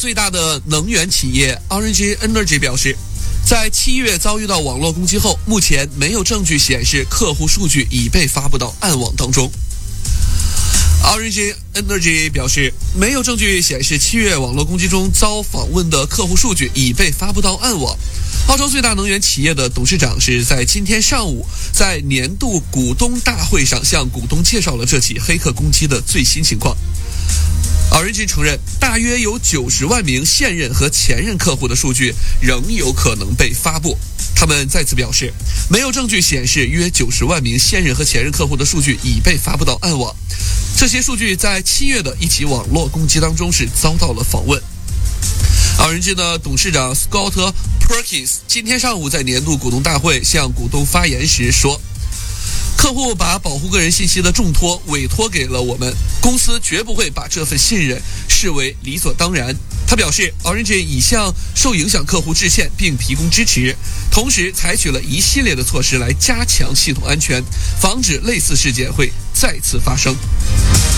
最大的能源企业 Orange Energy 表示，在7月遭遇到网络攻击后，目前没有证据显示客户数据已被发布到暗网当中。Orange Energy 表示，没有证据显示7月网络攻击中遭访问的客户数据已被发布到暗网。澳洲最大能源企业的董事长是在今天上午在年度股东大会上向股东介绍了这起黑客攻击的最新情况。Orange 承认，大约有90万名现任和前任客户的数据仍有可能被发布。他们再次表示，没有证据显示约90万名现任和前任客户的数据已被发布到暗网。这些数据在7月的一起网络攻击当中是遭到了访问。Orange 的董事长 Scott Perkins 今天上午在年度股东大会向股东发言时说，客户把保护个人信息的重托委托给了我们，公司绝不会把这份信任视为理所当然。他表示 Orange 已向受影响客户致歉并提供支持，同时采取了一系列的措施来加强系统安全，防止类似事件会再次发生。